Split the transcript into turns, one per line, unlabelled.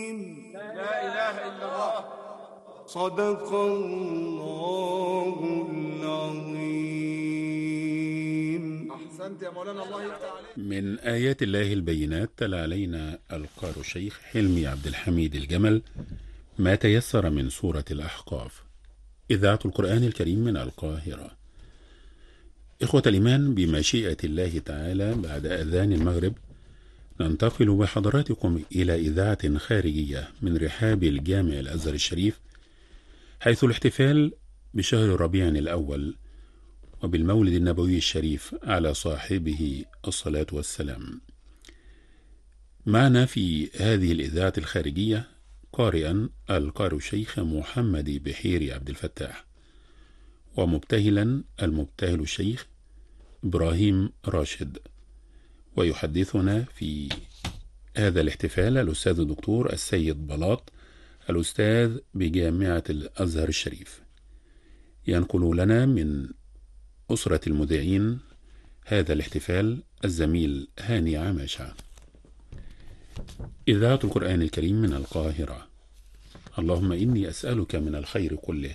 لا إله إلا الله.
صدق الله العظيم.
أحسنت يا مولانا، الله يفتح عليك.
من آيات الله البينات تلا علينا القار الشيخ حلمي عبد الحميد الجمل ما تيسر من سورة الأحقاف، إذاعة القرآن الكريم من القاهرة. إخوة الإيمان، بمشيئة الله تعالى بعد أذان المغرب ننتقل بحضراتكم إلى إذاعة خارجية من رحاب الجامع الأزهر الشريف، حيث الاحتفال بشهر ربيع الأول وبالمولد النبوي الشريف على صاحبه الصلاة والسلام. معنا في هذه الإذاعة الخارجية قارئا القارئ الشيخ محمد بحيري عبد الفتاح، ومبتهلا المبتهل الشيخ إبراهيم راشد. ويحدثنا في هذا الاحتفال الأستاذ الدكتور السيد بلاط، الأستاذ بجامعة الأزهر الشريف. ينقل لنا من أسرة المذيعين هذا الاحتفال الزميل هاني عماشة. إذاعة القرآن الكريم من القاهرة. اللهم إني أسألك من الخير كله